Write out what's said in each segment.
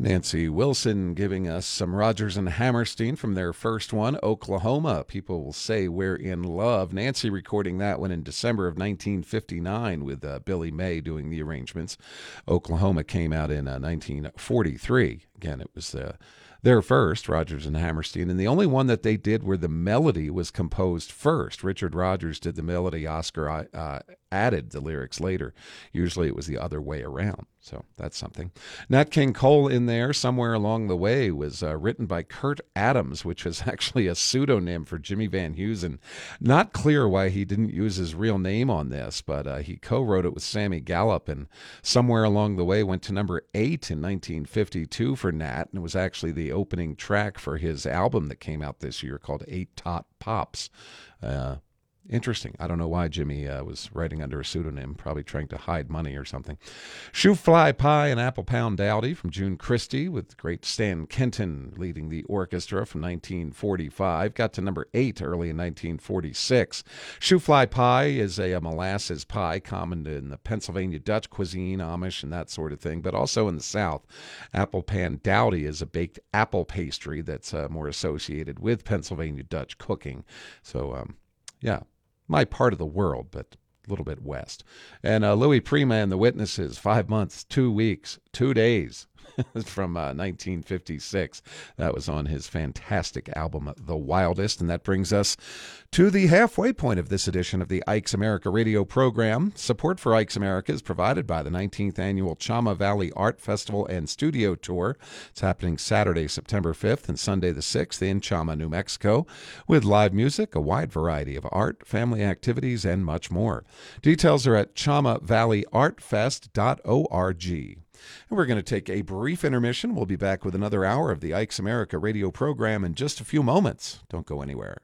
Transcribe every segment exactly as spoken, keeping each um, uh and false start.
Nancy Wilson giving us some Rodgers and Hammerstein from their first one, Oklahoma. People will say we're in love. Nancy recording that one in December of nineteen fifty-nine with uh, Billy May doing the arrangements. Oklahoma came out in uh, nineteen forty-three. Again, it was uh, their first, Rodgers and Hammerstein, and the only one that they did where the melody was composed first. Richard Rodgers did the melody. Oscar uh, added the lyrics later. Usually it was the other way around. So that's something. Nat King Cole in there somewhere along the way was uh, written by Kurt Adams, which was actually a pseudonym for Jimmy Van Heusen. Not clear why he didn't use his real name on this, but uh, he co-wrote it with Sammy Gallup, and somewhere along the way went to number eight in nineteen fifty-two for Nat, and it was actually the opening track for his album that came out this year called Eight Tot Pops. Uh, Interesting. I don't know why Jimmy uh, was writing under a pseudonym, probably trying to hide money or something. Shoe Fly Pie and Apple Pound Dowdy from June Christie with great Stan Kenton leading the orchestra from nineteen forty-five. Got to number eight early in nineteen forty-six. Shoe Fly Pie is a, a molasses pie common in the Pennsylvania Dutch cuisine, Amish, and that sort of thing, but also in the South. Apple Pan Dowdy is a baked apple pastry that's uh, more associated with Pennsylvania Dutch cooking. So, um, yeah. My part of the world, but a little bit west. And uh, Louis Prima and the Witnesses, five months, two weeks, two days from uh, nineteen fifty-six. That was on his fantastic album, The Wildest. And that brings us to the halfway point of this edition of the Ike's America radio program. Support for Ike's America is provided by the nineteenth Annual Chama Valley Art Festival and Studio Tour. It's happening Saturday, September fifth and Sunday the sixth in Chama, New Mexico, with live music, a wide variety of art, family activities, and much more. Details are at chama valley art fest dot org. And we're going to take a brief intermission. We'll be back with another hour of the Ike's America radio program in just a few moments. Don't go anywhere.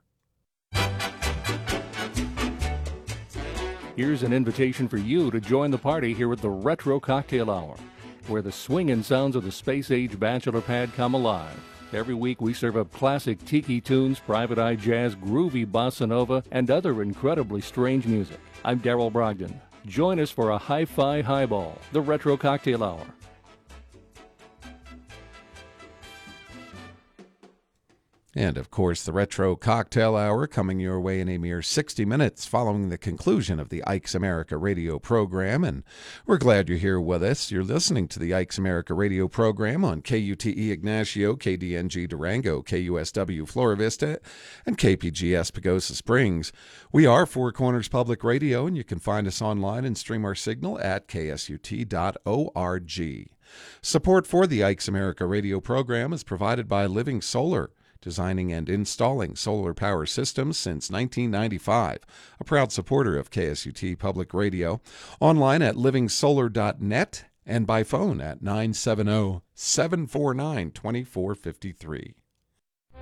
Here's an invitation for you to join the party here at the Retro Cocktail Hour, where the swinging sounds of the space-age bachelor pad come alive. Every week we serve up classic tiki tunes, private eye jazz, groovy bossa nova, and other incredibly strange music. I'm Daryl Brogdon. Join us for a hi-fi highball, the Retro Cocktail Hour. And, of course, the Retro Cocktail Hour coming your way in a mere sixty minutes following the conclusion of the Ike's America radio program. And we're glad you're here with us. You're listening to the Ike's America radio program on K U T E Ignacio, K D N G Durango, K U S W Flora Vista, and K P G S Pagosa Springs. We are Four Corners Public Radio, and you can find us online and stream our signal at K S U T dot org. Support for the Ike's America radio program is provided by Living Solar, designing and installing solar power systems since nineteen ninety-five, a proud supporter of K S U T Public Radio, online at living solar dot net and by phone at nine seven zero, seven four nine, two four five three.